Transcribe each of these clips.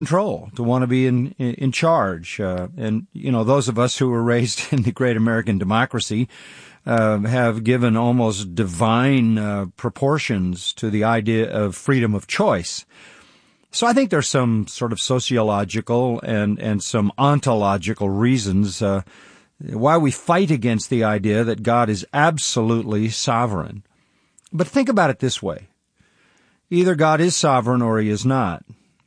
control, to want to be in charge. And, those of us who were raised in the great American democracy have given almost divine proportions to the idea of freedom of choice. So I think there's some sort of sociological and some ontological reasons why we fight against the idea that God is absolutely sovereign. But think about it this way. Either God is sovereign or he is not.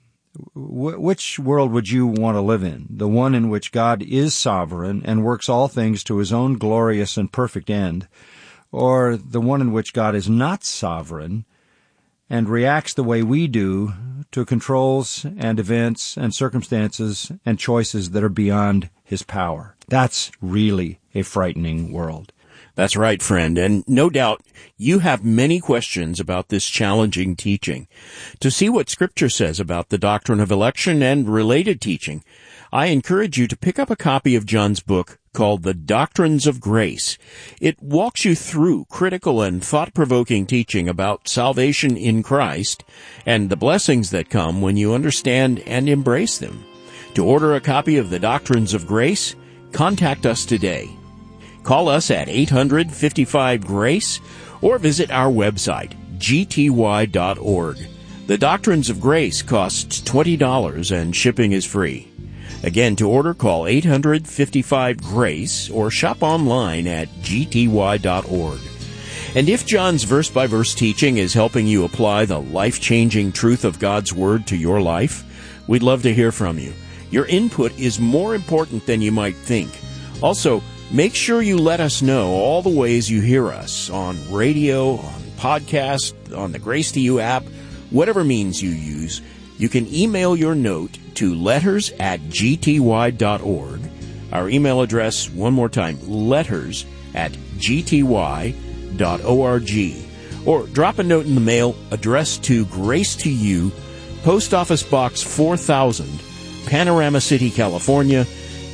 Which world would you want to live in? The one in which God is sovereign and works all things to his own glorious and perfect end, or the one in which God is not sovereign and reacts the way we do to controls and events and circumstances and choices that are beyond his power? That's really a frightening world. That's right, friend, and no doubt you have many questions about this challenging teaching. To see what Scripture says about the doctrine of election and related teaching, I encourage you to pick up a copy of John's book called The Doctrines of Grace. It walks you through critical and thought-provoking teaching about salvation in Christ and the blessings that come when you understand and embrace them. To order a copy of The Doctrines of Grace, contact us today. Call us at 855-GRACE or visit our website, gty.org. The Doctrines of Grace costs $20 and shipping is free. Again, to order, call 855-GRACE or shop online at gty.org. And if John's verse-by-verse teaching is helping you apply the life-changing truth of God's Word to your life, we'd love to hear from you. Your input is more important than you might think. Also, make sure you let us know all the ways you hear us on radio, on podcast, on the Grace to You app, whatever means you use. You can email your note to letters@gty.org. Our email address, one more time, letters@gty.org. Or drop a note in the mail addressed to Grace to You, Post Office Box 4000, Panorama City, California,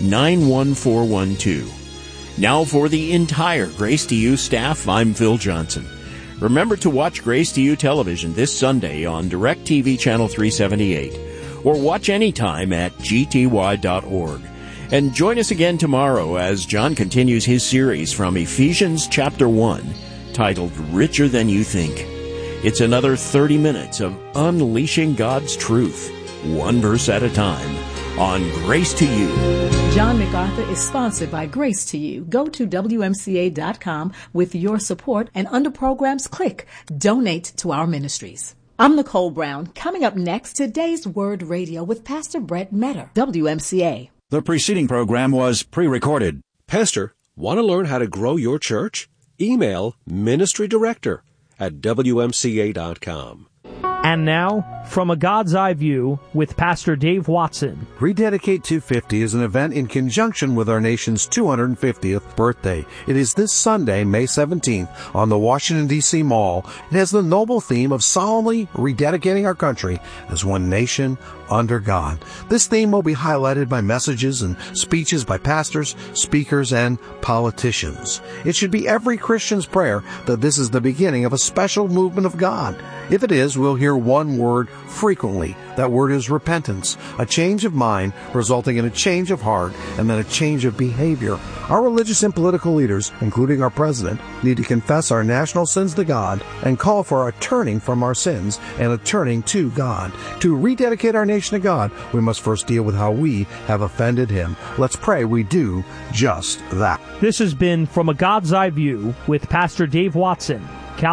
91412. Now for the entire Grace to You staff, I'm Phil Johnson. Remember to watch Grace to You television this Sunday on DirecTV Channel 378, or watch anytime at gty.org. And join us again tomorrow as John continues his series from Ephesians chapter 1, titled Richer Than You Think. It's another 30 minutes of unleashing God's truth, one verse at a time, on Grace to You. John MacArthur is sponsored by Grace to You. Go to WMCA.com with your support, and under programs, click Donate to our ministries. I'm Nicole Brown. Coming up next, today's Word Radio with Pastor Brett Metter, WMCA. The preceding program was pre-recorded. Pastor, want to learn how to grow your church? Email Ministry Director at WMCA.com. And now, from a God's Eye View with Pastor Dave Watson. Rededicate 250 is an event in conjunction with our nation's 250th birthday. It is this Sunday, May 17th, on the Washington, D.C. Mall. It has the noble theme of solemnly rededicating our country as one nation under God. This theme will be highlighted by messages and speeches by pastors, speakers, and politicians. It should be every Christian's prayer that this is the beginning of a special movement of God. If it is, we'll hear one word frequently. That word is repentance, a change of mind resulting in a change of heart and then a change of behavior. Our religious and political leaders, including our president, need to confess our national sins to God and call for a turning from our sins and a turning to God. To rededicate our nation to God, we must first deal with how we have offended Him. Let's pray we do just that. This has been From a God's Eye View with Pastor Dave Watson,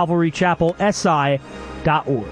CalvaryChapelSI.org.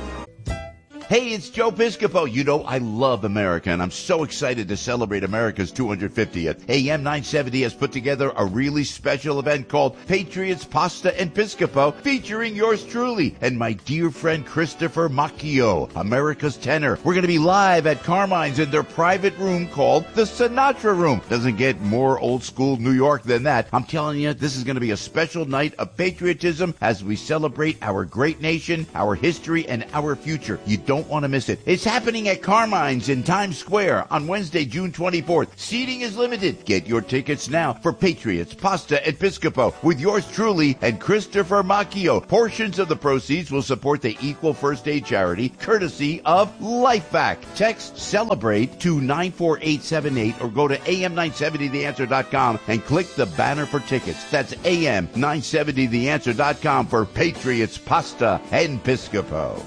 Hey, it's Joe Piscopo. You know, I love America, and I'm so excited to celebrate America's 250th. AM 970 has put together a really special event called Patriots, Pasta, and Piscopo, featuring yours truly and my dear friend Christopher Macchio, America's tenor. We're going to be live at Carmine's in their private room called the Sinatra Room. Doesn't get more old school New York than that. I'm telling you, this is going to be a special night of patriotism as we celebrate our great nation, our history, and our future. You don't don't want to miss it. It's happening at Carmine's in Times Square on Wednesday, June 24th. Seating is limited. Get your tickets now for Patriots Pasta Episcopo with yours truly and Christopher Macchio. Portions of the proceeds will support the Equal First Aid charity, courtesy of LifeVac. Text CELEBRATE to 94878 or go to am970theanswer.com and click the banner for tickets. That's am970theanswer.com for Patriots Pasta and Episcopo.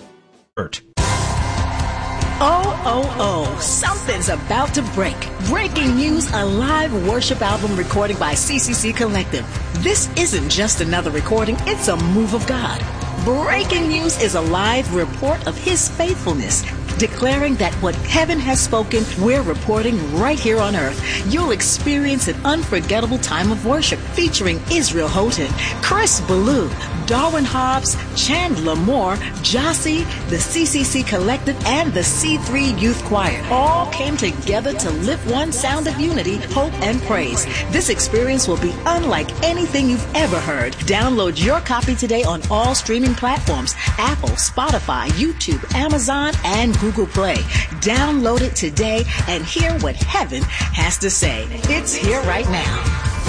Oh, something's about to break. Breaking news, a live worship album recording by CCC Collective. This isn't just another recording, it's a move of God. Breaking news is a live report of His faithfulness, declaring that what heaven has spoken, we're reporting right here on earth. You'll experience an unforgettable time of worship featuring Israel Houghton, Chris Ballou, Darwin Hobbs, Chandler Moore, Jossie, the CCC Collective, and the C3 Youth Choir all came together to lift one sound of unity, hope, and praise. This experience will be unlike anything you've ever heard. Download your copy today on all streaming platforms: Apple, Spotify, YouTube, Amazon, and Google Play. Download it today and hear what heaven has to say. It's here right now.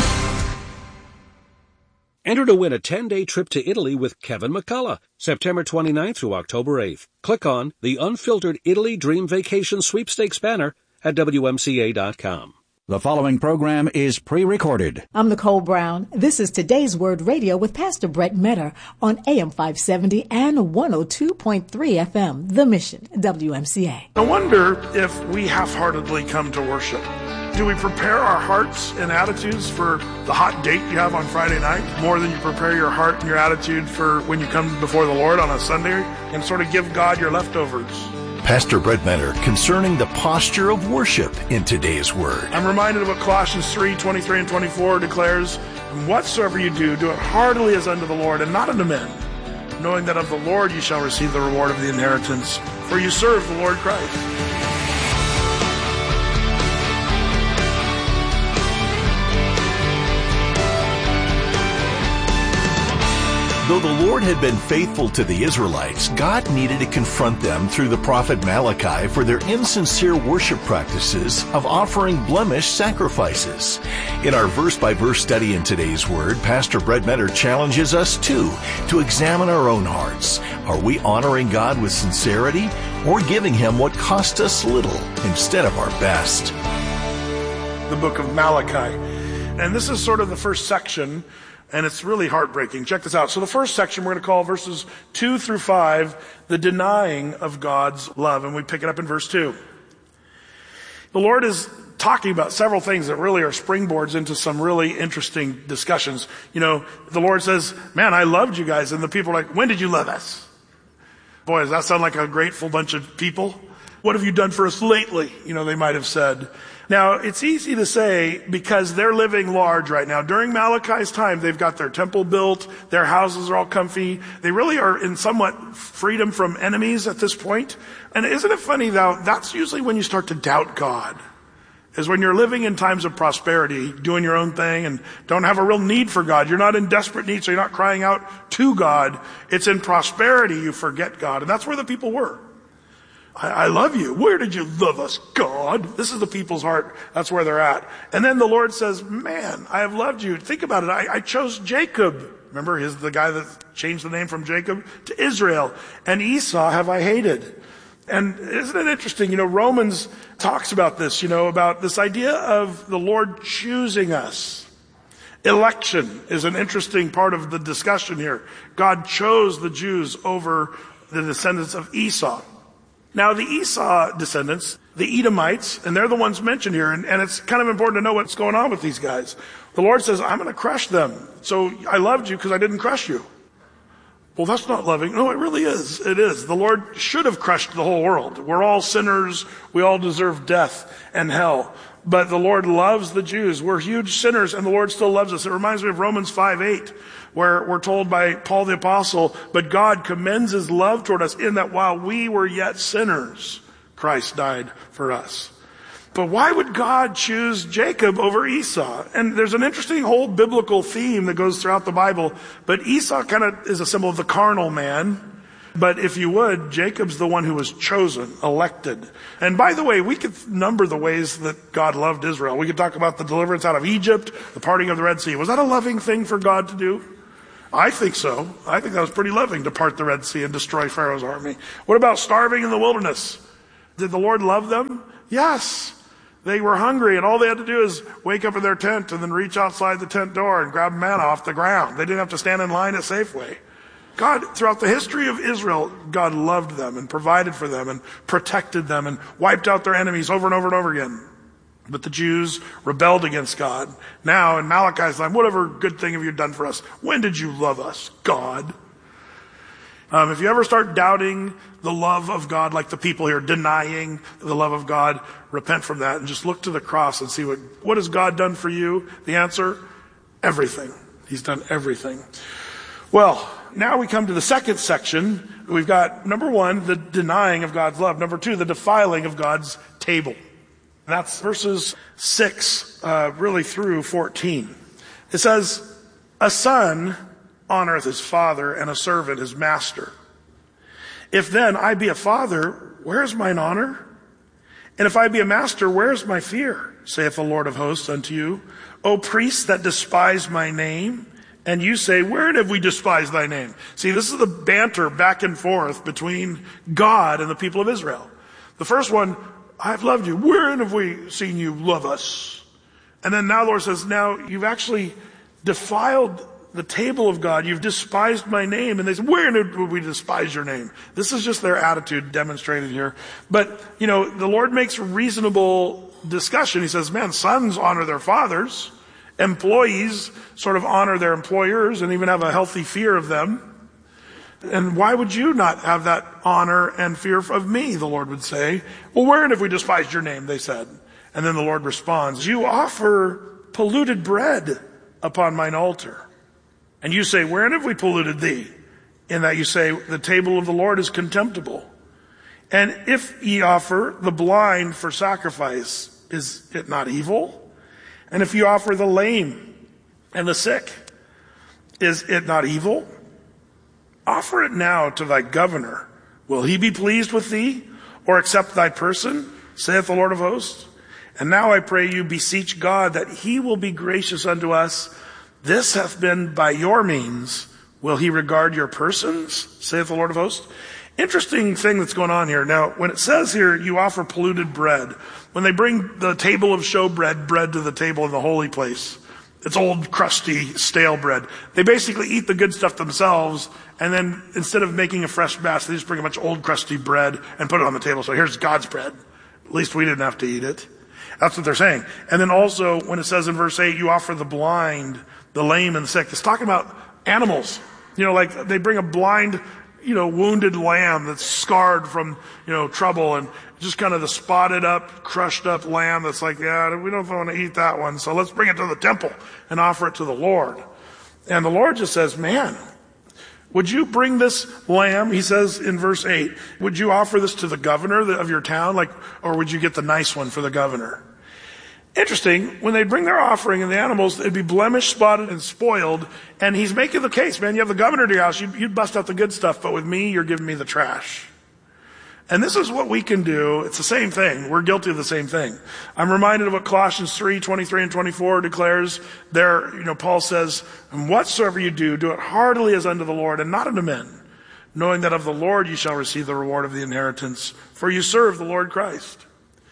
Enter to win a 10-day trip to Italy with Kevin McCullough, September 29th through October 8th. Click on the Unfiltered Italy Dream Vacation Sweepstakes banner at WMCA.com. The following program is pre-recorded. I'm Nicole Brown. This is Today's Word Radio with Pastor Brett Metter on AM 570 and 102.3 FM, The Mission, WMCA. I wonder if we half-heartedly come to worship. Do we prepare our hearts and attitudes for the hot date you have on Friday night more than you prepare your heart and your attitude for when you come before the Lord on a Sunday and sort of give God your leftovers? Pastor Brett Metter concerning the posture of worship in Today's Word. I'm reminded of what Colossians 3:23 and 24 declares, "And whatsoever you do, do it heartily as unto the Lord and not unto men, knowing that of the Lord you shall receive the reward of the inheritance, for you serve the Lord Christ." Though the Lord had been faithful to the Israelites, God needed to confront them through the prophet Malachi for their insincere worship practices of offering blemished sacrifices. In our verse-by-verse study in Today's Word, Pastor Brett Metter challenges us, too, to examine our own hearts. Are we honoring God with sincerity or giving Him what cost us little instead of our best? The book of Malachi. And this is sort of the first section, and it's really heartbreaking. Check this out. So the first section we're going to call verses 2 through 5, the denying of God's love. And we pick it up in verse 2. The Lord is talking about several things that really are springboards into some really interesting discussions. You know, the Lord says, "Man, I loved you guys." And the people are like, "When did you love us?" Boy, does that sound like a grateful bunch of people? "What have you done for us lately?" You know, they might have said. Now, it's easy to say because they're living large right now. During Malachi's time, they've got their temple built, their houses are all comfy. They really are in somewhat freedom from enemies at this point. And isn't it funny, though, that's usually when you start to doubt God, is when you're living in times of prosperity, doing your own thing and don't have a real need for God. You're not in desperate need, so you're not crying out to God. It's in prosperity you forget God. And that's where the people were. I love you. Where did you love us, God? This is the people's heart. That's where they're at. And then the Lord says, "Man, I have loved you." Think about it. I chose Jacob. Remember, he's the guy that changed the name from Jacob to Israel. And Esau have I hated. And isn't it interesting? You know, Romans talks about this, you know, about this idea of the Lord choosing us. Election is an interesting part of the discussion here. God chose the Jews over the descendants of Esau. Now, the Esau descendants, the Edomites, and they're the ones mentioned here, and it's kind of important to know what's going on with these guys. The Lord says, "I'm going to crush them. So I loved you because I didn't crush you." Well, that's not loving. No, it really is. It is. The Lord should have crushed the whole world. We're all sinners. We all deserve death and hell. But the Lord loves the Jews. We're huge sinners, and the Lord still loves us. It reminds me of Romans 5:8, where we're told by Paul the Apostle, "But God commends His love toward us in that while we were yet sinners, Christ died for us." But why would God choose Jacob over Esau? And there's an interesting whole biblical theme that goes throughout the Bible. But Esau kind of is a symbol of the carnal man. But if you would, Jacob's the one who was chosen, elected. And by the way, we could number the ways that God loved Israel. We could talk about the deliverance out of Egypt, the parting of the Red Sea. Was that a loving thing for God to do? I think so. I think that was pretty loving to part the Red Sea and destroy Pharaoh's army. What about starving in the wilderness? Did the Lord love them? Yes. They were hungry, and all they had to do is wake up in their tent and then reach outside the tent door and grab manna off the ground. They didn't have to stand in line at Safeway. God, throughout the history of Israel, God loved them and provided for them and protected them and wiped out their enemies over and over and over again. But the Jews rebelled against God. Now, in Malachi's time, whatever good thing have you done for us? When did you love us, God? If you ever start doubting the love of God, like the people here, denying the love of God, repent from that and just look to the cross and see what has God done for you? The answer, everything. He's done everything. Well, now we come to the second section. We've got, number one, the denying of God's love. Number two, the defiling of God's table. That's verses 6 really through 14. It says, a son honoreth his father, and a servant his master. If then I be a father, where is mine honor? And if I be a master, where is my fear? Saith the Lord of hosts unto you, O priests that despise my name. And you say, wherein have we despised thy name? See, this is the banter back and forth between God and the people of Israel. The first one, I've loved you. Wherein have we seen you love us? And then now the Lord says, now you've actually defiled the table of God. You've despised my name. And they say, wherein would we despise your name? This is just their attitude demonstrated here. But, the Lord makes reasonable discussion. He says, man, sons honor their fathers. Employees sort of honor their employers and even have a healthy fear of them. And why would you not have that honor and fear of me, the Lord would say. Well, wherein have we despised your name, they said. And then the Lord responds, you offer polluted bread upon mine altar. And you say, wherein have we polluted thee? In that you say, the table of the Lord is contemptible. And if ye offer the blind for sacrifice, is it not evil? And if you offer the lame and the sick, is it not evil? Offer it now to thy governor. Will he be pleased with thee, or accept thy person, saith the Lord of hosts? And now I pray you, beseech God that he will be gracious unto us. This hath been by your means. Will he regard your persons, saith the Lord of hosts? Interesting thing that's going on here. Now, when it says here, you offer polluted bread, when they bring the table of showbread bread to the table in the holy place, it's old, crusty, stale bread. They basically eat the good stuff themselves, and then instead of making a fresh batch, they just bring a bunch of old, crusty bread and put it on the table. So here's God's bread. At least we didn't have to eat it. That's what they're saying. And then also, when it says in verse 8, you offer the blind, the lame, and the sick, it's talking about animals. Like they bring a blind, wounded lamb that's scarred from, trouble, and just kind of the spotted up, crushed up lamb that's like, yeah, we don't want to eat that one, so let's bring it to the temple and offer it to the Lord. And the Lord just says, man, would you bring this lamb, he says in verse 8, would you offer this to the governor of your town, or would you get the nice one for the governor? Interesting, when they bring their offering and the animals, it'd be blemished, spotted, and spoiled. And he's making the case, man, you have the governor to your house, you'd bust out the good stuff, but with me, you're giving me the trash. And this is what we can do. It's the same thing. We're guilty of the same thing. I'm reminded of what Colossians 3:23 and 24 declares. There, Paul says, and whatsoever you do, do it heartily as unto the Lord and not unto men, knowing that of the Lord you shall receive the reward of the inheritance, for you serve the Lord Christ.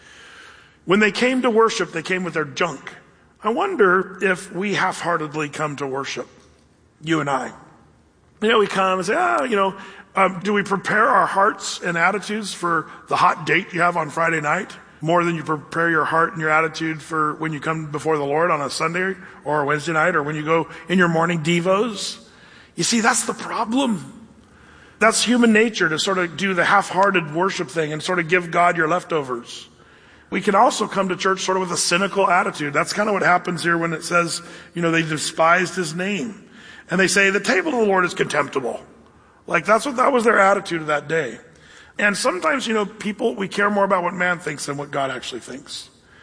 When they came to worship, they came with their junk. I wonder if we half-heartedly come to worship, you and I. We come and say, do we prepare our hearts and attitudes for the hot date you have on Friday night more than you prepare your heart and your attitude for when you come before the Lord on a Sunday or a Wednesday night or when you go in your morning devos? You see, that's the problem. That's human nature, to sort of do the half-hearted worship thing and sort of give God your leftovers. We can also come to church sort of with a cynical attitude. That's kind of what happens here when it says, they despised his name. And they say, the table of the Lord is contemptible. That was their attitude of that day. And sometimes, people, we care more about what man thinks than what God actually thinks.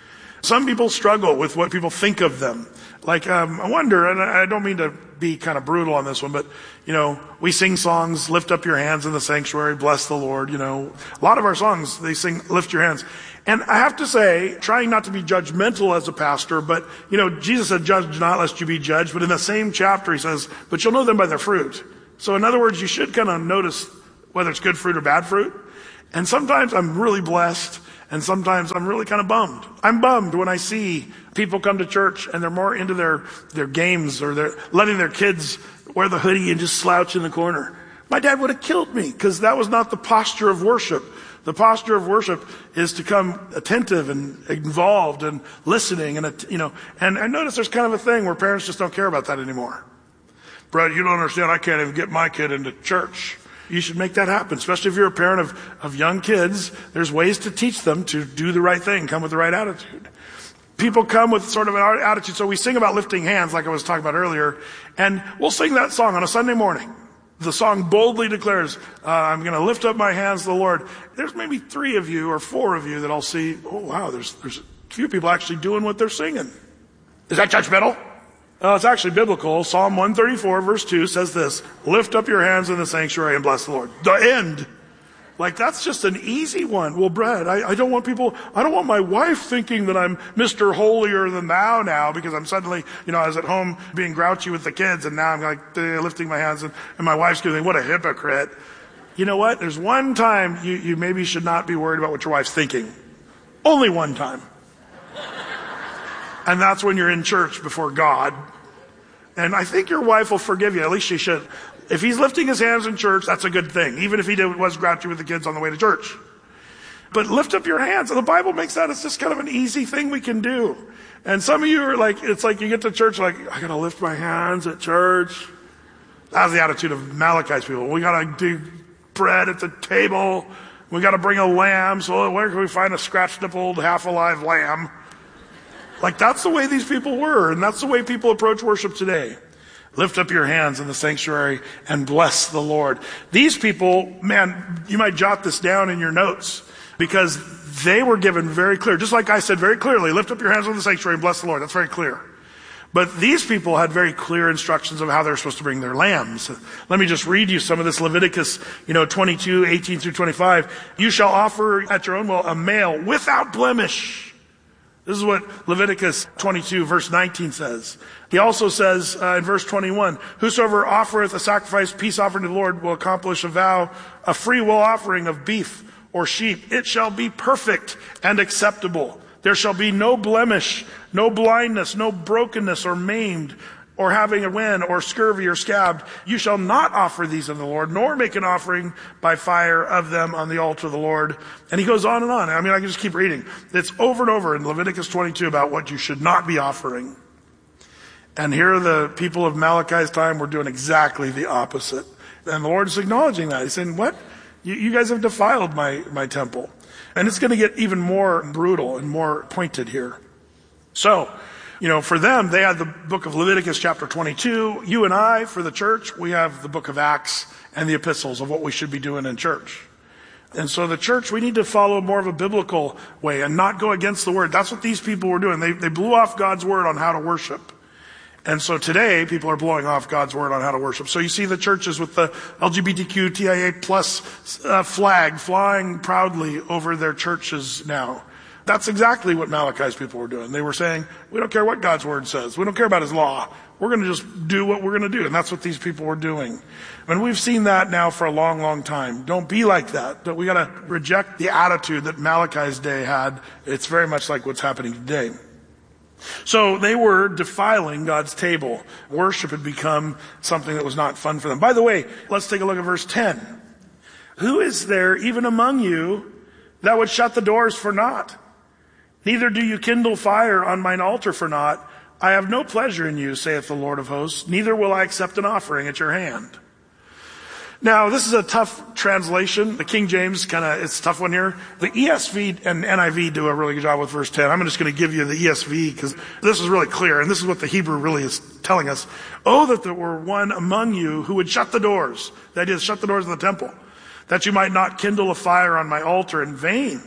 Some people struggle with what people think of them. Like, I wonder, and I don't mean to be kind of brutal on this one, but, we sing songs, lift up your hands in the sanctuary, bless the Lord, A lot of our songs, they sing, lift your hands. And I have to say, trying not to be judgmental as a pastor, but, Jesus said, judge not lest you be judged. But in the same chapter, he says, but you'll know them by their fruit. So in other words, you should kind of notice whether it's good fruit or bad fruit. And sometimes I'm really blessed, and sometimes I'm really kind of bummed. I'm bummed when I see people come to church and they're more into their games, or they're letting their kids wear the hoodie and just slouch in the corner. My dad would have killed me, because that was not the posture of worship. The posture of worship is to come attentive and involved and listening, and I notice there's kind of a thing where parents just don't care about that anymore. Brad, you don't understand. I can't even get my kid into church. You should make that happen, especially if you're a parent of young kids. There's ways to teach them to do the right thing, come with the right attitude. People come with sort of an attitude. So we sing about lifting hands, like I was talking about earlier, and we'll sing that song on a Sunday morning. The song boldly declares, I'm going to lift up my hands to the Lord. There's maybe 3 of you or 4 of you that I'll see, oh wow, there's a few people actually doing what they're singing. Is that judgmental? It's actually biblical. Psalm 134 verse 2 says this, lift up your hands in the sanctuary and bless the Lord. The end. Like, that's just an easy one. Well, Brad, I don't want my wife thinking that I'm Mr. Holier than thou now, because I'm suddenly, I was at home being grouchy with the kids, and now I'm like lifting my hands, and my wife's going to think, what a hypocrite. You know what? There's one time you maybe should not be worried about what your wife's thinking. Only one time. And that's when you're in church before God. And I think your wife will forgive you. At least she should. If he's lifting his hands in church, that's a good thing, even if he was grouchy with the kids on the way to church. But lift up your hands. And the Bible makes that, it's just kind of an easy thing we can do. And some of you are like, it's like you get to church like, I gotta lift my hands at church. That's the attitude of Malachi's people. We gotta do bread at the table. We gotta bring a lamb. So where can we find a scratch-nippled, half-alive lamb? Like, that's the way these people were, and that's the way people approach worship today. Lift up your hands in the sanctuary and bless the Lord. These people, man, you might jot this down in your notes, because they were given very clear, just like I said very clearly, lift up your hands in the sanctuary and bless the Lord. That's very clear. But these people had very clear instructions of how they're supposed to bring their lambs. Let me just read you some of this. Leviticus, 22, 18 through 25. You shall offer at your own will a male without blemish. This is what Leviticus 22 verse 19 says. He also says in verse 21, whosoever offereth a sacrifice, peace offering to the Lord, will accomplish a vow, a free will offering of beef or sheep. It shall be perfect and acceptable. There shall be no blemish, no blindness, no brokenness or maimed, or having a wen or scurvy or scabbed. You shall not offer these unto the Lord, nor make an offering by fire of them on the altar of the Lord. And he goes on and on. I mean, I can just keep reading. It's over and over in Leviticus 22 about what you should not be offering. And here the people of Malachi's time were doing exactly the opposite. And the Lord is acknowledging that. He's saying, what? You guys have defiled my temple. And it's going to get even more brutal and more pointed here. So, for them, they had the book of Leviticus chapter 22. You and I, for the church, we have the book of Acts and the epistles of what we should be doing in church. And so the church, we need to follow more of a biblical way and not go against the word. That's what these people were doing. They blew off God's word on how to worship. And so today, people are blowing off God's word on how to worship. So you see the churches with the LGBTQ TIA plus flag flying proudly over their churches now. That's exactly what Malachi's people were doing. They were saying, we don't care what God's word says. We don't care about his law. We're going to just do what we're going to do. And that's what these people were doing. And we've seen that now for a long, long time. Don't be like that. But we got to reject the attitude that Malachi's day had. It's very much like what's happening today. So they were defiling God's table. Worship had become something that was not fun for them. By the way, let's take a look at verse 10. Who is there even among you that would shut the doors for naught? Neither do you kindle fire on mine altar for naught. I have no pleasure in you, saith the Lord of hosts. Neither will I accept an offering at your hand. Now, this is a tough translation. The King James it's a tough one here. The ESV and NIV do a really good job with verse 10. I'm just going to give you the ESV because this is really clear, and this is what the Hebrew really is telling us. Oh, that there were one among you who would shut the doors. That is, shut the doors of the temple, that you might not kindle a fire on my altar in vain.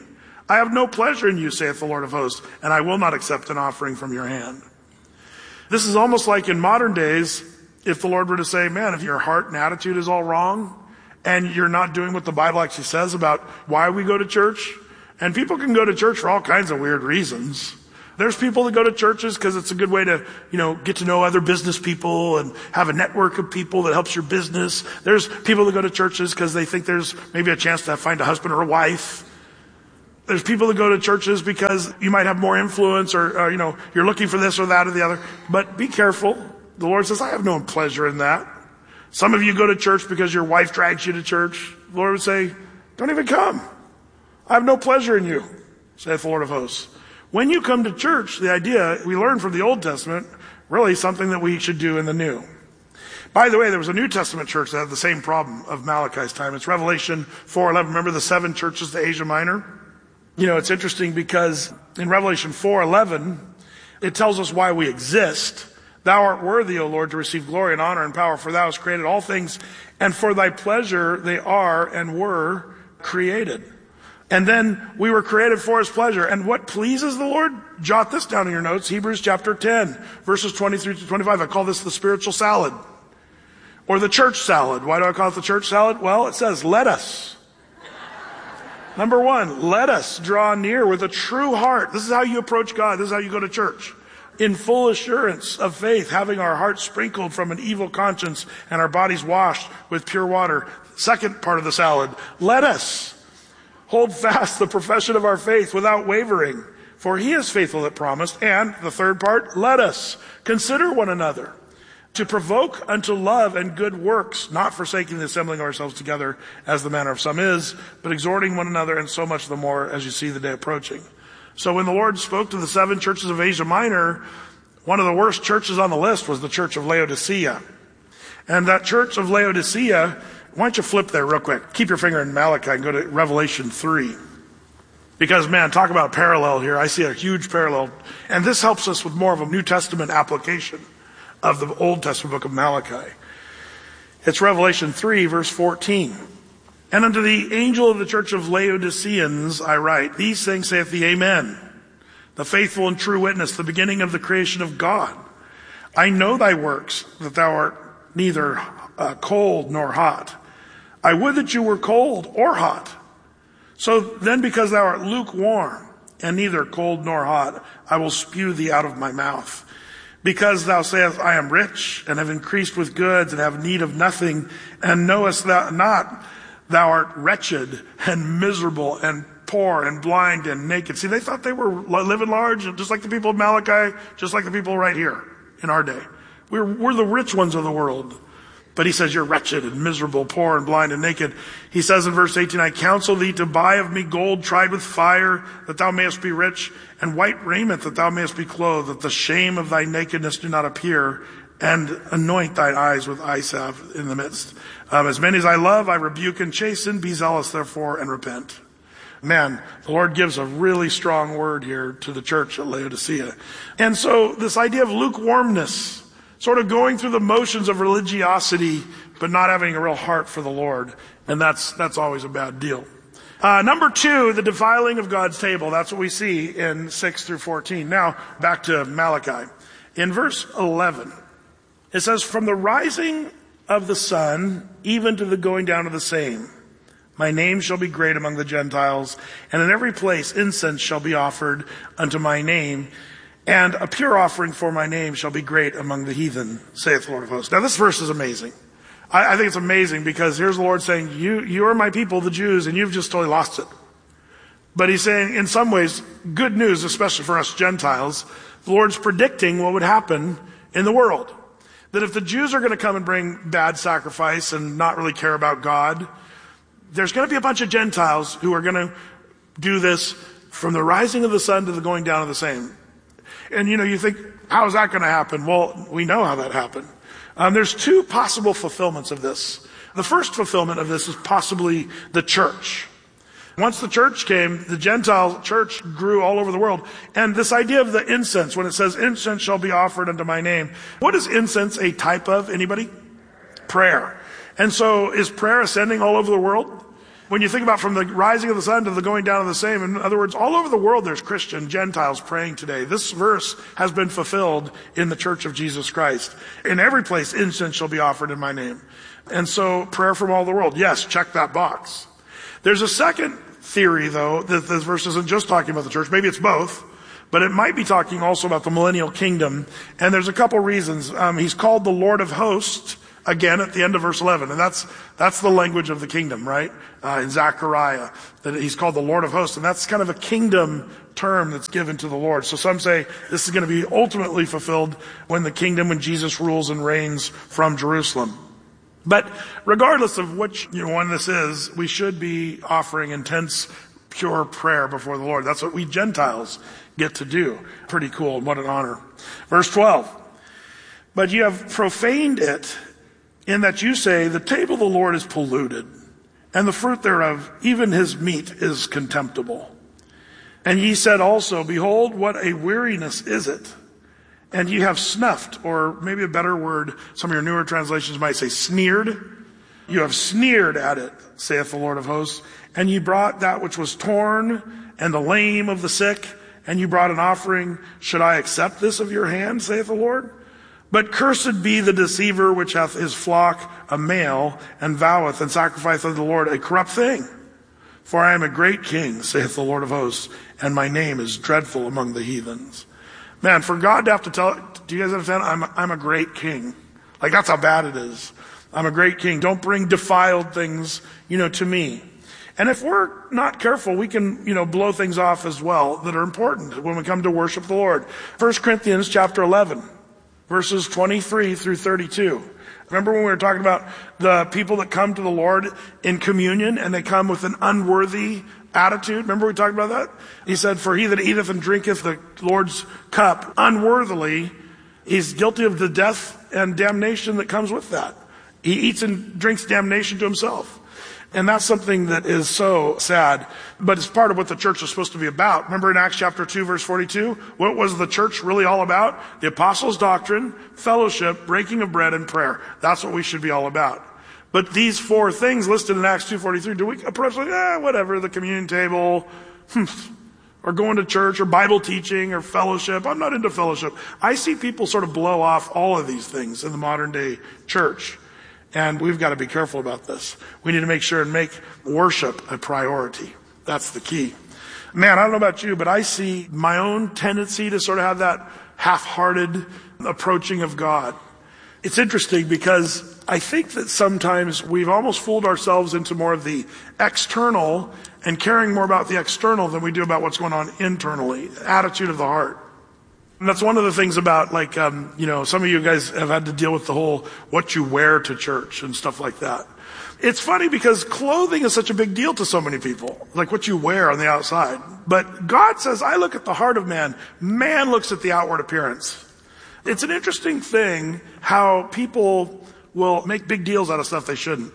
I have no pleasure in you, saith the Lord of hosts, and I will not accept an offering from your hand. This is almost like in modern days, if the Lord were to say, man, if your heart and attitude is all wrong, and you're not doing what the Bible actually says about why we go to church, and people can go to church for all kinds of weird reasons. There's people that go to churches because it's a good way to, get to know other business people and have a network of people that helps your business. There's people that go to churches because they think there's maybe a chance to find a husband or a wife. There's people that go to churches because you might have more influence or you're looking for this or that or the other. But be careful. The Lord says, I have no pleasure in that. Some of you go to church because your wife drags you to church. The Lord would say, don't even come. I have no pleasure in you, saith the Lord of hosts. When you come to church, the idea we learn from the Old Testament, really something that we should do in the New. By the way, there was a New Testament church that had the same problem of Malachi's time. It's Revelation 4:11. Remember the 7 churches to Asia Minor? It's interesting because in Revelation 4:11, it tells us why we exist. Thou art worthy, O Lord, to receive glory and honor and power, for thou hast created all things, and for thy pleasure they are and were created. And then we were created for his pleasure. And what pleases the Lord? Jot this down in your notes. Hebrews chapter 10, verses 23 to 25. I call this the spiritual salad, or the church salad. Why do I call it the church salad? Well, it says, let us. Number 1, let us draw near with a true heart. This is how you approach God. This is how you go to church. In full assurance of faith, having our hearts sprinkled from an evil conscience and our bodies washed with pure water. Second part of the salad, let us hold fast the profession of our faith without wavering, for he is faithful that promised. And the third part, let us consider one another to provoke unto love and good works, not forsaking the assembling of ourselves together as the manner of some is, but exhorting one another, and so much the more as you see the day approaching. So when the Lord spoke to the 7 churches of Asia Minor, one of the worst churches on the list was the church of Laodicea. And that church of Laodicea, why don't you flip there real quick? Keep your finger in Malachi and go to Revelation 3. Because, man, talk about parallel here. I see a huge parallel. And this helps us with more of a New Testament application of the Old Testament book of Malachi. It's Revelation 3, verse 14. And unto the angel of the church of Laodiceans I write, these things saith the Amen, the faithful and true witness, the beginning of the creation of God. I know thy works, that thou art neither cold nor hot. I would that you were cold or hot. So then, because thou art lukewarm and neither cold nor hot, I will spew thee out of my mouth. Because thou sayest, I am rich and have increased with goods and have need of nothing, and knowest thou not, thou art wretched and miserable and poor and blind and naked. See, they thought they were living large, just like the people of Malachi, just like the people right here in our day. We're the rich ones of the world. But he says, you're wretched and miserable, poor and blind and naked. He says in verse 18, I counsel thee to buy of me gold tried with fire, that thou mayest be rich, and white raiment, that thou mayest be clothed, that the shame of thy nakedness do not appear, and anoint thine eyes with eye salve in the midst. As many as I love, I rebuke and chasten. Be zealous, therefore, and repent. Man, the Lord gives a really strong word here to the church at Laodicea. And so this idea of lukewarmness, sort of going through the motions of religiosity, but not having a real heart for the Lord. And that's always a bad deal. Number 2, the defiling of God's table. That's what we see in 6 through 14. Now, back to Malachi. In verse 11, it says, from the rising of the sun, even to the going down of the same, my name shall be great among the Gentiles, and in every place incense shall be offered unto my name, and a pure offering for my name shall be great among the heathen, saith the Lord of hosts. Now this verse is amazing. I think it's amazing because here's the Lord saying, you are my people, the Jews, and you've just totally lost it. But he's saying, in some ways, good news, especially for us Gentiles. The Lord's predicting what would happen in the world. That if the Jews are going to come and bring bad sacrifice and not really care about God, there's going to be a bunch of Gentiles who are going to do this from the rising of the sun to the going down of the same. And you think, how is that going to happen? Well, we know how that happened. There's 2 possible fulfillments of this. The first fulfillment of this is possibly the church. Once the church came, the Gentile church grew all over the world. And this idea of the incense, when it says incense shall be offered unto my name, what is incense a type of? Anybody? Prayer. And so is prayer ascending all over the world? When you think about from the rising of the sun to the going down of the same, in other words, all over the world there's Christian Gentiles praying today. This verse has been fulfilled in the Church of Jesus Christ. In every place, incense shall be offered in my name. And so, prayer from all the world. Yes, check that box. There's a second theory, though, that this verse isn't just talking about the church. Maybe it's both, but it might be talking also about the millennial kingdom. And there's a couple reasons. He's called the Lord of hosts, again, at the end of verse 11. And that's the language of the kingdom, right? In Zechariah, that he's called the Lord of hosts. And that's kind of a kingdom term that's given to the Lord. So some say this is going to be ultimately fulfilled when Jesus rules and reigns from Jerusalem. But regardless of which one this is, we should be offering intense, pure prayer before the Lord. That's what we Gentiles get to do. Pretty cool. What an honor. Verse 12. But you have profaned it, in that you say, the table of the Lord is polluted, and the fruit thereof, even his meat, is contemptible. And ye said also, behold, what a weariness is it. And ye have snuffed, or maybe a better word, some of your newer translations might say sneered. You have sneered at it, saith the Lord of hosts. And ye brought that which was torn, and the lame of the sick, and you brought an offering. Should I accept this of your hand, saith the Lord? But cursed be the deceiver which hath his flock a male, and voweth and sacrificeth unto the Lord a corrupt thing. For I am a great king, saith the Lord of hosts, and my name is dreadful among the heathens. Man, for God to have to tell, do you guys understand? I'm a great king. Like, that's how bad it is. I'm a great king. Don't bring defiled things, to me. And if we're not careful, we can, blow things off as well that are important when we come to worship the Lord. 1 Corinthians chapter 11. Verses 23 through 32. Remember when we were talking about the people that come to the Lord in communion and they come with an unworthy attitude? Remember we talked about that? He said, for he that eateth and drinketh the Lord's cup unworthily, he's guilty of the death and damnation that comes with that. He eats and drinks damnation to himself. And that's something that is so sad, but it's part of what the church is supposed to be about. Remember in Acts chapter 2, verse 42, what was the church really all about? The apostles' doctrine, fellowship, breaking of bread, and prayer. That's what we should be all about. But these four things listed in Acts 2:43, do we approach like, whatever, the communion table, or going to church, or Bible teaching, or fellowship? I'm not into fellowship. I see people sort of blow off all of these things in the modern day church. And we've got to be careful about this. We need to make sure and make worship a priority. That's the key. Man, I don't know about you, but I see my own tendency to sort of have that half-hearted approaching of God. It's interesting because I think that sometimes we've almost fooled ourselves into more of the external and caring more about the external than we do about what's going on internally, attitude of the heart. And that's one of the things about, some of you guys have had to deal with the whole what you wear to church and stuff like that. It's funny because clothing is such a big deal to so many people, like what you wear on the outside. But God says, I look at the heart of man. Man looks at the outward appearance. It's an interesting thing how people will make big deals out of stuff they shouldn't.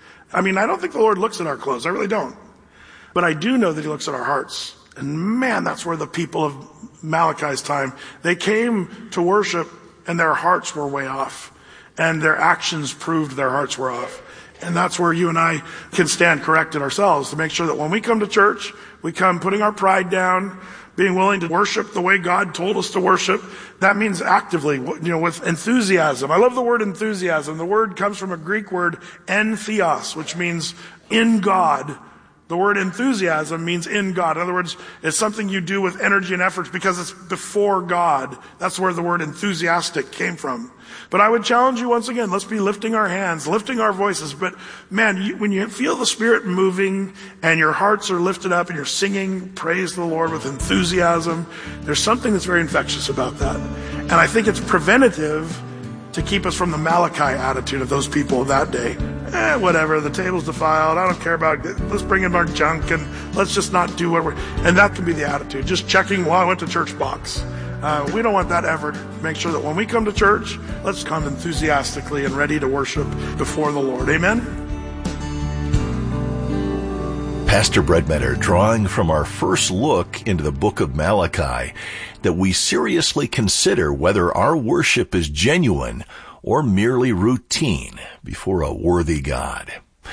I don't think the Lord looks at our clothes. I really don't. But I do know that he looks at our hearts. And man, that's where the people of Malachi's time, they came to worship and their hearts were way off. And their actions proved their hearts were off. And that's where you and I can stand corrected ourselves to make sure that when we come to church, we come putting our pride down, being willing to worship the way God told us to worship. That means actively, with enthusiasm. I love the word enthusiasm. The word comes from a Greek word, entheos, which means in God. The word enthusiasm means in God. In other words, it's something you do with energy and efforts because it's before God. That's where the word enthusiastic came from. But I would challenge you once again, let's be lifting our hands, lifting our voices. But man, when you feel the Spirit moving and your hearts are lifted up and you're singing praise to the Lord with enthusiasm, there's something that's very infectious about that. And I think it's preventative to keep us from the Malachi attitude of those people of that day. Whatever, the table's defiled, I don't care about it. Let's bring in our junk and let's just not do what and that can be the attitude. Just checking, I went to church box. We don't want that ever. Make sure that when we come to church, let's come enthusiastically and ready to worship before the Lord. Amen? Pastor Brett Meador drawing from our first look into the book of Malachi that we seriously consider whether our worship is genuine or merely routine before a worthy God.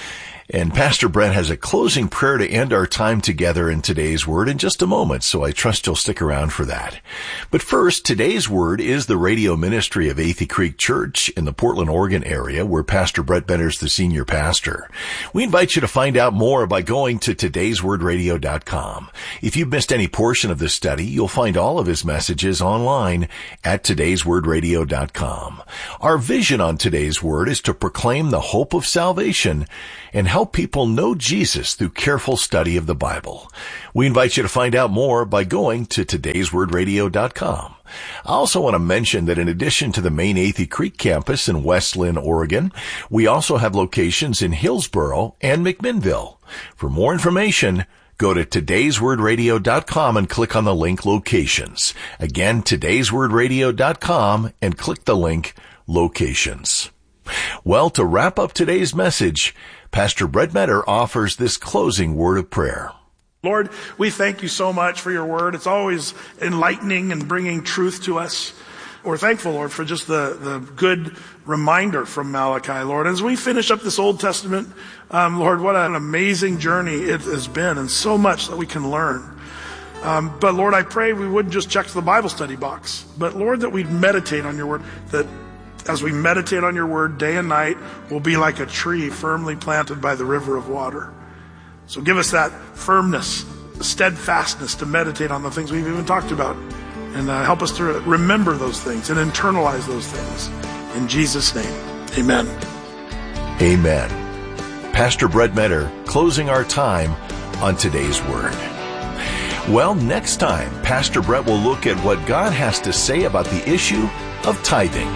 And Pastor Brett has a closing prayer to end our time together in today's Word in just a moment, so I trust you'll stick around for that. But first, today's Word is the radio ministry of Athey Creek Church in the Portland, Oregon area, where Pastor Brett Benner's the senior pastor. We invite you to find out more by going to todayswordradio.com. If you've missed any portion of this study, you'll find all of his messages online at todayswordradio.com. Our vision on today's Word is to proclaim the hope of salvation and help people know Jesus through careful study of the Bible. We invite you to find out more by going to todayswordradio.com. I also want to mention that in addition to the main Athey Creek campus in West Lynn, Oregon, we also have locations in Hillsboro and McMinnville. For more information, go to todayswordradio.com and click on the link Locations. Again, todayswordradio.com and click the link Locations. Well, to wrap up today's message, Pastor Brett Benner offers this closing word of prayer. Lord, we thank you so much for your word. It's always enlightening and bringing truth to us. We're thankful, Lord, for just the good reminder from Malachi, Lord. As we finish up this Old Testament, Lord, what an amazing journey it has been, and so much that we can learn. But Lord, I pray we wouldn't just check the Bible study box, but Lord, that we'd meditate on your word, that as we meditate on your word day and night, we'll be like a tree firmly planted by the river of water. So give us that firmness, steadfastness to meditate on the things we've even talked about, and help us to remember those things and internalize those things. In Jesus' name, amen. Amen. Pastor Brett Benner closing our time on today's Word. Well, next time, Pastor Brett will look at what God has to say about the issue of tithing.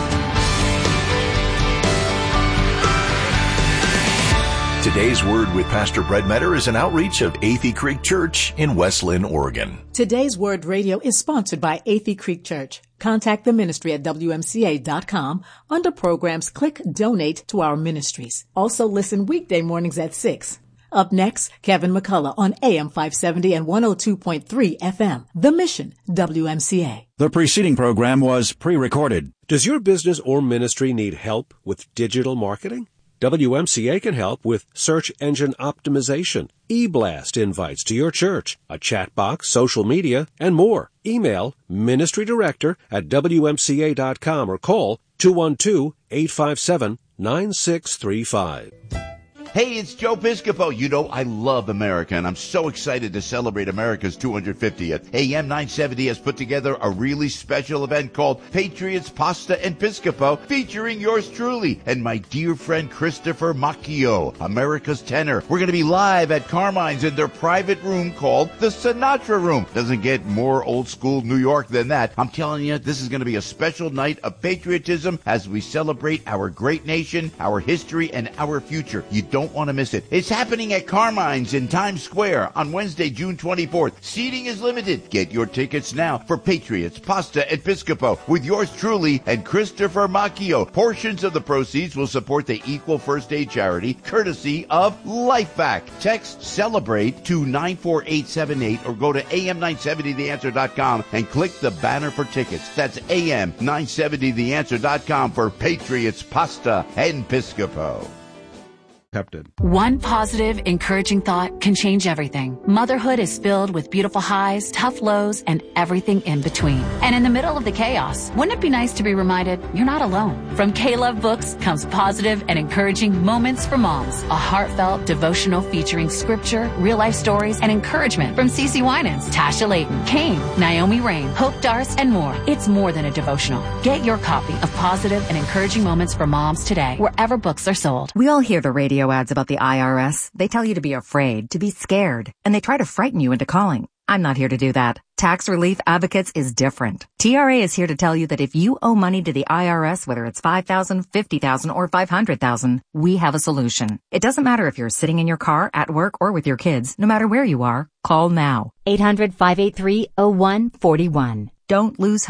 Today's Word with Pastor Brett Benner is an outreach of Athey Creek Church in West Lynn, Oregon. Today's Word Radio is sponsored by Athey Creek Church. Contact the ministry at WMCA.com. Under programs, click Donate to our ministries. Also listen weekday mornings at 6. Up next, Kevin McCullough on AM 570 and 102.3 FM. The Mission, WMCA. The preceding program was pre-recorded. Does your business or ministry need help with digital marketing? WMCA can help with search engine optimization, e-blast invites to your church, a chat box, social media, and more. Email ministrydirector@WMCA.com or call 212-857-9635. Hey, it's Joe Piscopo. You know, I love America, and I'm so excited to celebrate America's 250th. AM 970 has put together a really special event called Patriots, Pasta, and Piscopo, featuring yours truly and my dear friend Christopher Macchio, America's tenor. We're going to be live at Carmine's in their private room called the Sinatra Room. Doesn't get more old school New York than that. I'm telling you, this is going to be a special night of patriotism as we celebrate our great nation, our history, and our future. You don't want to miss it. It's happening at Carmine's in Times Square on Wednesday, June 24th. Seating is limited. Get your tickets now for Patriots, Pasta, and Piscopo with yours truly and Christopher Macchio. Portions of the proceeds will support the Equal First Aid charity, courtesy of LifeVac. Text CELEBRATE to 94878 or go to am970theanswer.com and click the banner for tickets. That's am970theanswer.com for Patriots, Pasta, and Piscopo. One positive, encouraging thought can change everything. Motherhood is filled with beautiful highs, tough lows, and everything in between. And in the middle of the chaos, wouldn't it be nice to be reminded you're not alone? From K-Love Books comes positive and encouraging moments for moms. A heartfelt devotional featuring scripture, real-life stories, and encouragement from CeCe Winans, Tasha Layton, Kane, Naomi Rain, Hope Darst, and more. It's more than a devotional. Get your copy of Positive and Encouraging Moments for Moms today, wherever books are sold. We all hear the radio ads about the IRS. They tell you to be afraid, to be scared, and they try to frighten you into calling. I'm not here to do that. Tax Relief Advocates is different. TRA is here to tell you that if you owe money to the IRS, whether it's $5,000, $50,000, or $500,000, we have a solution. It doesn't matter if you're sitting in your car, at work, or with your kids. No matter where you are, call now. 800-583-0141. Don't lose hope.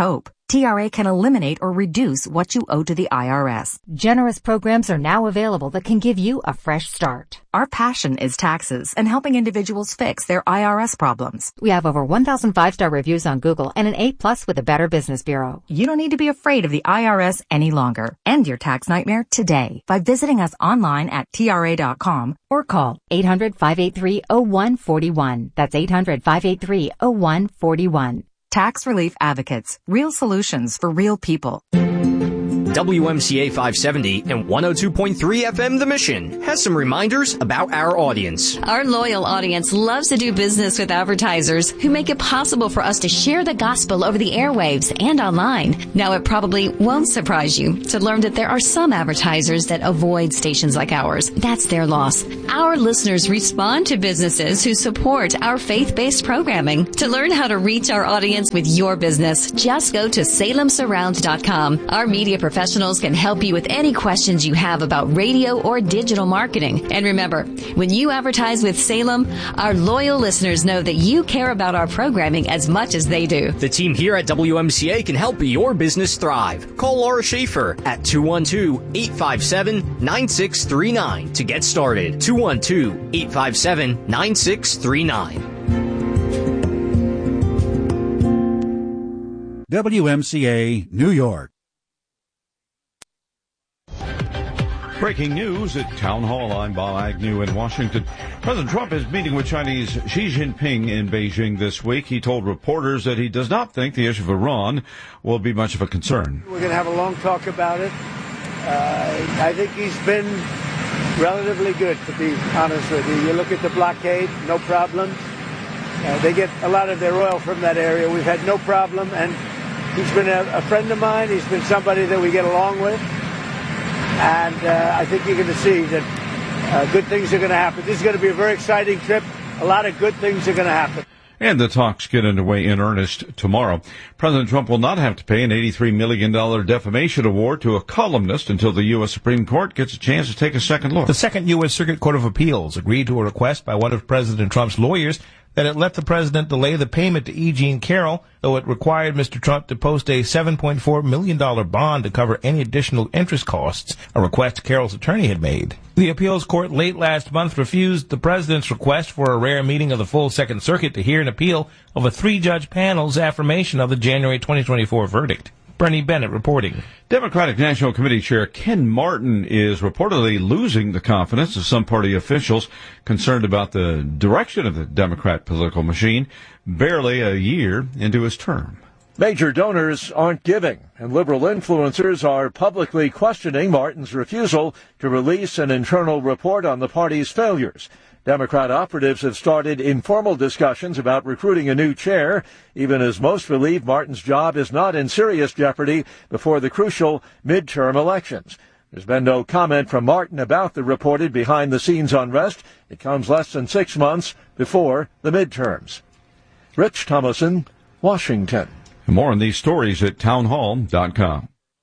TRA can eliminate or reduce what you owe to the IRS. Generous programs are now available that can give you a fresh start. Our passion is taxes and helping individuals fix their IRS problems. We have over 1,000 5-star reviews on Google and an A+ with the Better Business Bureau. You don't need to be afraid of the IRS any longer. End your tax nightmare today by visiting us online at TRA.com or call 800-583-0141. That's 800-583-0141. Tax Relief Advocates. Real solutions for real people. WMCA 570 and 102.3 FM The Mission has some reminders about our audience. Our loyal audience loves to do business with advertisers who make it possible for us to share the gospel over the airwaves and online. Now, it probably won't surprise you to learn that there are some advertisers that avoid stations like ours. That's their loss. Our listeners respond to businesses who support our faith-based programming. To learn how to reach our audience with your business, just go to salemsurround.com. Our media professionals can help you with any questions you have about radio or digital marketing. And remember, when you advertise with Salem, our loyal listeners know that you care about our programming as much as they do. The team here at WMCA can help your business thrive. Call Laura Schaefer at 212-857-9639 to get started. 212-857-9639. WMCA, New York. Breaking news at Town Hall. I'm Bob Agnew in Washington. President Trump is meeting with Chinese Xi Jinping in Beijing this week. He told reporters that he does not think the issue of Iran will be much of a concern. We're going to have a long talk about it. I think he's been relatively good, to be honest with you. You look at the blockade, no problems. They get a lot of their oil from that area. We've had no problem, and he's been a friend of mine. He's been somebody that we get along with. And I think you're going to see that good things are going to happen. This is going to be a very exciting trip. A lot of good things are going to happen. And the talks get underway in earnest tomorrow. President Trump will not have to pay an $83 million defamation award to a columnist until the U.S. Supreme Court gets a chance to take a second look. The Second U.S. Circuit Court of Appeals agreed to a request by one of President Trump's lawyers that it let the president delay the payment to E. Jean Carroll, though it required Mr. Trump to post a $7.4 million bond to cover any additional interest costs, a request Carroll's attorney had made. The appeals court late last month refused the president's request for a rare meeting of the full Second Circuit to hear an appeal of a 3-judge panel's affirmation of the January 2024 verdict. Bernie Bennett reporting. Democratic National Committee Chair Ken Martin is reportedly losing the confidence of some party officials concerned about the direction of the Democrat political machine barely a year into his term. Major donors aren't giving, and liberal influencers are publicly questioning Martin's refusal to release an internal report on the party's failures. Democrat operatives have started informal discussions about recruiting a new chair, even as most believe Martin's job is not in serious jeopardy before the crucial midterm elections. There's been no comment from Martin about the reported behind-the-scenes unrest. It comes less than 6 months before the midterms. Rich Thomason, Washington. More on these stories at townhall.com.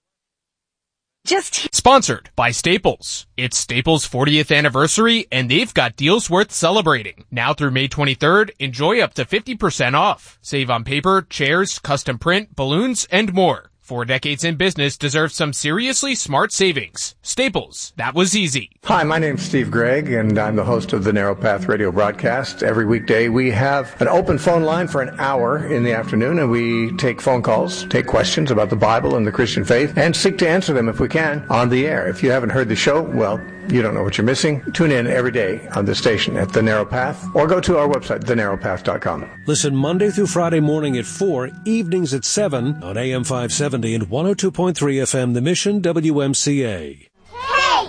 Sponsored by Staples. It's Staples' 40th anniversary, and they've got deals worth celebrating. Now through May 23rd, enjoy up to 50% off. Save on paper, chairs, custom print, balloons, and more. 4 decades in business deserves some seriously smart savings. Staples. That was easy. Hi, my name's Steve Gregg, and I'm the host of the Narrow Path radio broadcast. Every weekday, we have an open phone line for an hour in the afternoon, and we take phone calls, take questions about the Bible and the Christian faith, and seek to answer them if we can on the air. If you haven't heard the show, well, you don't know what you're missing. Tune in every day on this station at The Narrow Path, or go to our website, thenarrowpath.com. Listen Monday through Friday morning at 4, evenings at 7 on AM 570 and 102.3 FM, The Mission, WMCA. Hey!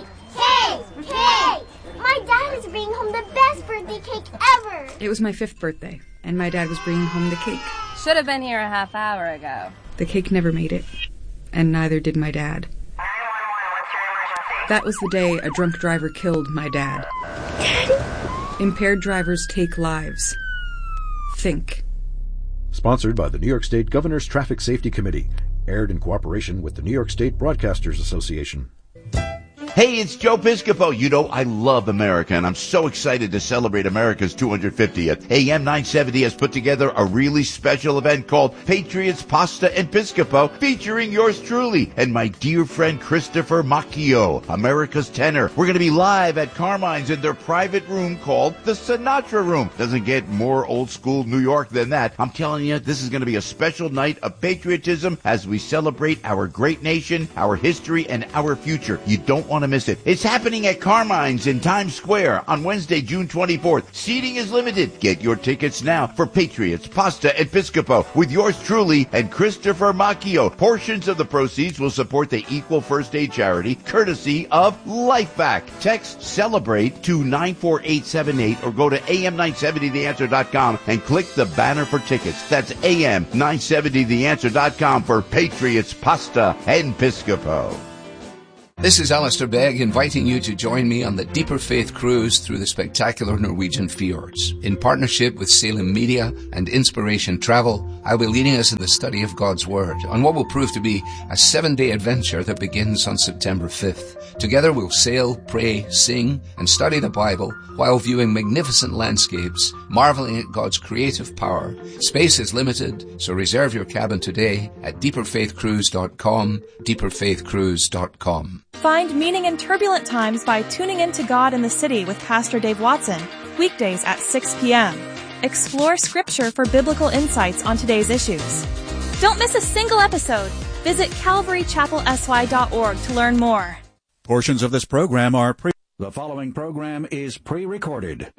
My dad is bringing home the best birthday cake ever! It was my 5th birthday, and my dad was bringing home the cake. Should have been here a half hour ago. The cake never made it, and neither did my dad. That was the day a drunk driver killed my dad. Daddy? Impaired drivers take lives. Think. Sponsored by the New York State Governor's Traffic Safety Committee. Aired in cooperation with the New York State Broadcasters Association. Hey, it's Joe Piscopo. You know, I love America, and I'm so excited to celebrate America's 250th. AM 970 has put together a really special event called Patriots, Pasta, and Piscopo, featuring yours truly and my dear friend Christopher Macchio, America's tenor. We're going to be live at Carmine's in their private room called the Sinatra Room. Doesn't get more old school New York than that. I'm telling you, this is going to be a special night of patriotism as we celebrate our great nation, our history, and our future. You don't want to miss it. It's happening at Carmine's in Times Square on Wednesday, June 24th. Seating is limited. Get your tickets now for Patriots, Pasta, and Piscopo with yours truly and Christopher Macchio. Portions of the proceeds will support the Equal First Aid charity, courtesy of LifeBack. Text CELEBRATE to 94878 or go to am970theanswer.com and click the banner for tickets. That's am970theanswer.com for Patriots, Pasta, and Piscopo. This is Alistair Begg inviting you to join me on the Deeper Faith Cruise through the spectacular Norwegian fjords. In partnership with Salem Media and Inspiration Travel, I'll be leading us in the study of God's Word on what will prove to be a 7-day adventure that begins on September 5th. Together we'll sail, pray, sing, and study the Bible while viewing magnificent landscapes, marveling at God's creative power. Space is limited, so reserve your cabin today at deeperfaithcruise.com, deeperfaithcruise.com. Find meaning in turbulent times by tuning into God in the City with Pastor Dave Watson, weekdays at 6 p.m. Explore Scripture for biblical insights on today's issues. Don't miss a single episode. Visit calvarychapelsy.org to learn more. Portions of this program are The following program is pre-recorded.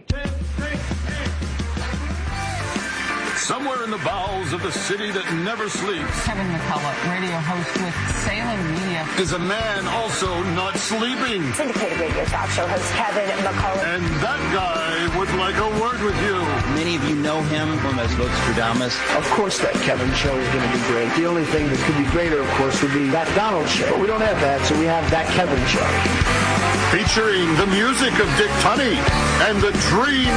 Somewhere in the bowels of the city that never sleeps, Kevin McCullough, radio host with Salem Media, is a man also not sleeping. Syndicated radio talk show host Kevin McCullough. And that guy would like a word with you. Many of you know him from as Vostradamus. Of course that Kevin show is going to be great. The only thing that could be greater, of course, would be that Donald show. But we don't have that, so we have that Kevin show. Featuring the music of Dick Tunney and the Tree